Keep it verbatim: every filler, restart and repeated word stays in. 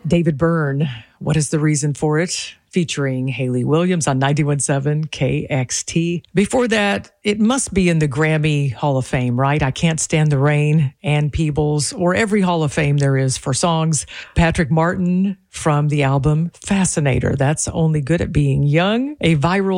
David Byrne, What is the Reason for It? Featuring Haley Williams on ninety-one point seven K X T. Before that, it must be in the Grammy Hall of Fame, right? I Can't Stand the Rain, Ann Peebles, or every Hall of Fame there is for songs. Patrick Martin from the album Fascinator. That's Only Good at Being Young, a viral